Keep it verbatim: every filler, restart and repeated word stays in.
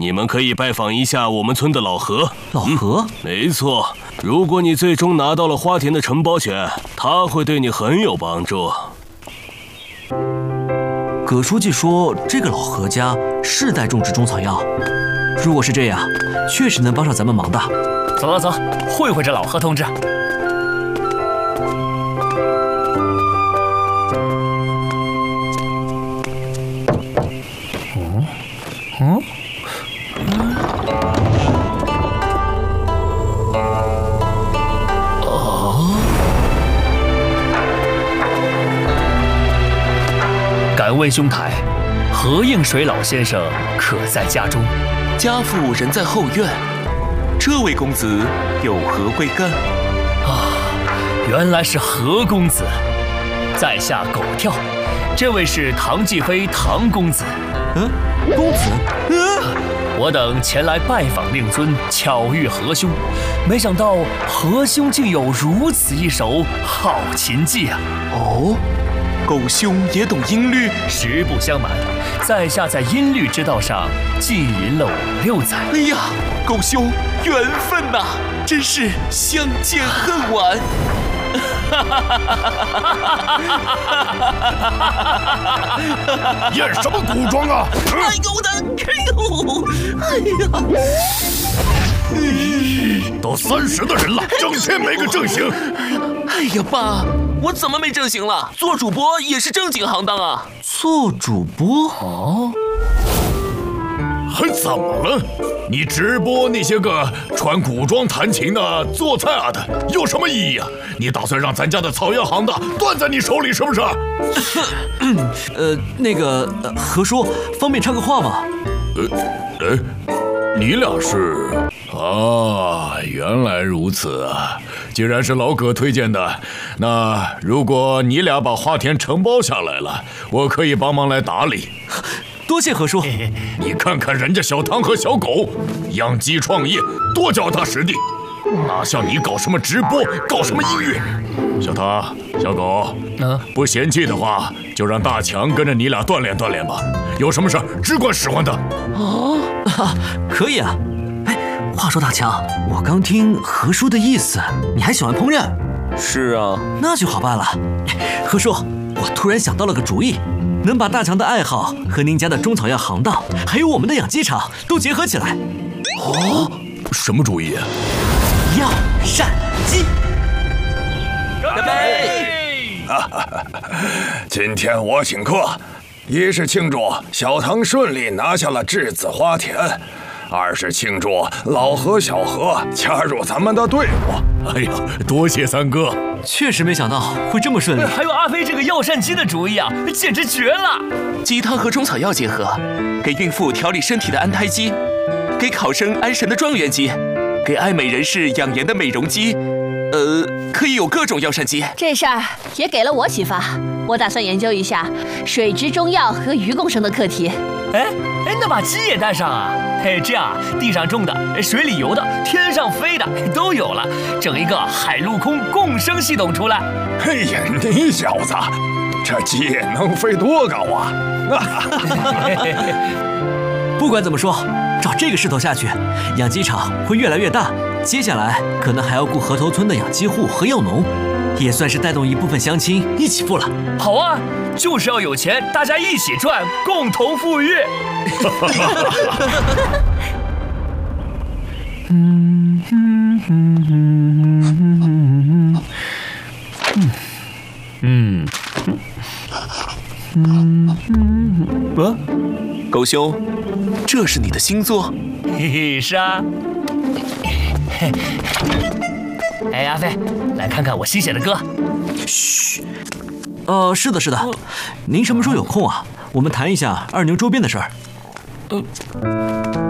你们可以拜访一下我们村的老何。 老何？ 嗯、没错，如果你最终拿到了花田的承包权，他会对你很有帮助。 葛书记说，这个老何家世代种植中草药，如果是这样，确实能帮上咱们忙的。 走走走，会会这老何同志。嗯嗯。 敢问兄台，何应水老先生可在家中？ 家父人在后院。这位公子有何贵干？ 啊，原来是何公子。在下狗跳，这位是唐继飞唐公子。 嗯，公子。嗯， 我等前来拜访令尊，巧遇何兄，没想到何兄竟有如此一手好琴技啊！ 哦。 狗兄也懂音律， 实不相瞒，在下在音律之道上浸淫了五六载。 哎呀，狗兄缘分呐、啊，真是相见恨晚。 演什么古装啊！ 哎呦我的，哎呦，哎呀！ 都三十的人了，整天没个正形。 哎呀，爸，我怎么没正形了？做主播也是正经行当啊。 做主播？ 哦， 还怎么了？你直播那些个穿古装弹琴的、做菜啊的，有什么意义啊？你打算让咱家的草药行当断在你手里是不是？ 呃，那个呃何叔，方便插个话吗？ 呃，哎，你俩是？ 啊，原来如此啊！既然是老葛推荐的，那如果你俩把花田承包下来了，我可以帮忙来打理。 多谢何叔。 你看看人家小唐和小狗，养鸡创业多脚踏实地，哪像你搞什么直播，搞什么音乐？小唐、小狗， 啊， 不嫌弃的话，就让大强跟着你俩锻炼锻炼吧。有什么事只管使唤他。 哦，啊，可以啊。 话说大强，我刚听何叔的意思，你还喜欢烹饪？ 是啊， 那就好办了。何叔，我突然想到了个主意，能把大强的爱好和您家的中草药行当，还有我们的养鸡场都结合起来。 哦，什么主意啊？ 药膳鸡。 干杯！ 哈哈哈！今天我请客，一是庆祝小唐顺利拿下了质子花田。 二是庆祝老何、小何加入咱们的队伍。 哎呀，多谢三哥！ 确实没想到会这么顺利。 还有阿飞这个药膳鸡的主意啊，简直绝了！ 鸡汤和中草药结合，给孕妇调理身体的安胎鸡，给考生安神的状元鸡，给爱美人士养颜的美容鸡。呃，可以有各种药膳鸡。 这事儿也给了我启发，我打算研究一下水质中药和鱼共生的课题。 哎哎，那把鸡也带上啊！嘿，这样地上种的、水里游的、天上飞的都有了，整一个海陆空共生系统出来。 哎呀，你小子，这鸡能飞多高啊？ 不管怎么说，照这个势头下去，养鸡场会越来越大。接下来可能还要雇河头村的养鸡户和药农，也算是带动一部分乡亲一起富了。 好啊，就是要有钱，大家一起赚，共同富裕。嗯嗯嗯嗯嗯嗯嗯啊，狗兄，这是你的新作？ 嘿嘿，是啊。哎，阿飞，来看看我新写的歌。 嘘，呃，是的，是的。您什么时候有空啊？我们谈一下二牛周边的事儿。 呃。